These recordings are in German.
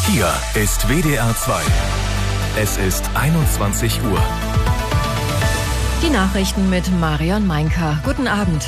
Hier ist WDR 2. Es ist 21 Uhr. Die Nachrichten mit Marion Meinker. Guten Abend.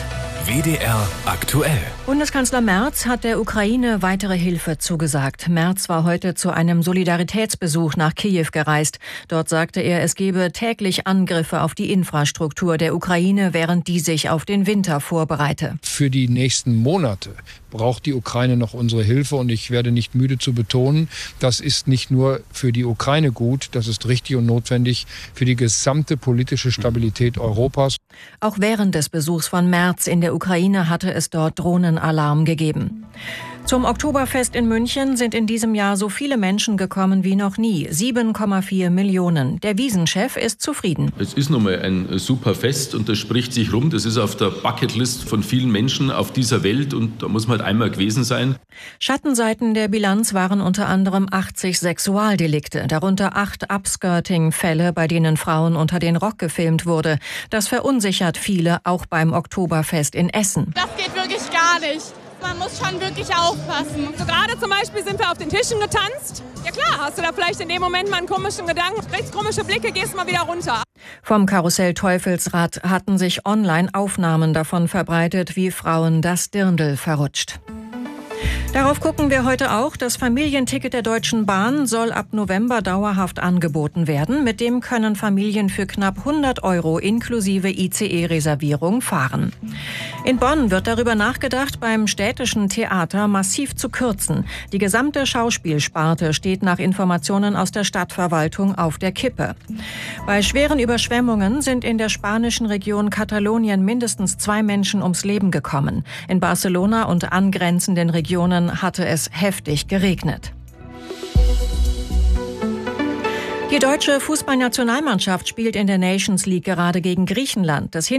WDR aktuell. Bundeskanzler Merz hat der Ukraine weitere Hilfe zugesagt. Merz war heute zu einem Solidaritätsbesuch nach Kiew gereist. Dort sagte er, es gebe täglich Angriffe auf die Infrastruktur der Ukraine, während die sich auf den Winter vorbereite. Für die nächsten Monate braucht die Ukraine noch unsere Hilfe und ich werde nicht müde zu betonen, das ist nicht nur für die Ukraine gut, das ist richtig und notwendig für die gesamte politische Stabilität Europas. Auch während des Besuchs von Merz in der Ukraine hatte es dort Drohnenalarm gegeben. Zum Oktoberfest in München sind in diesem Jahr so viele Menschen gekommen wie noch nie. 7,4 Millionen. Der Wiesenchef ist zufrieden. Es ist nun mal ein super Fest und das spricht sich rum. Das ist auf der Bucketlist von vielen Menschen auf dieser Welt und da muss man halt einmal gewesen sein. Schattenseiten der Bilanz waren unter anderem 80 Sexualdelikte, darunter 8 Upskirting-Fälle, bei denen Frauen unter den Rock gefilmt wurde. Das verunsichert viele, auch beim Oktoberfest in Essen. Das geht wirklich gar nicht. Man muss schon wirklich aufpassen. So gerade zum Beispiel sind wir auf den Tischen getanzt. Ja klar, hast du da vielleicht in dem Moment mal einen komischen Gedanken, kriegst komische Blicke, gehst mal wieder runter. Vom Karussell Teufelsrad hatten sich online Aufnahmen davon verbreitet, wie Frauen das Dirndl verrutscht. Darauf gucken wir heute auch. Das Familienticket der Deutschen Bahn soll ab November dauerhaft angeboten werden. Mit dem können Familien für knapp 100 € inklusive ICE-Reservierung fahren. In Bonn wird darüber nachgedacht, beim städtischen Theater massiv zu kürzen. Die gesamte Schauspielsparte steht nach Informationen aus der Stadtverwaltung auf der Kippe. Bei schweren Überschwemmungen sind in der spanischen Region Katalonien mindestens 2 Menschen ums Leben gekommen. In Barcelona und angrenzenden Regionen hatte es heftig geregnet. Die deutsche Fußballnationalmannschaft spielt in der Nations League gerade gegen Griechenland. Das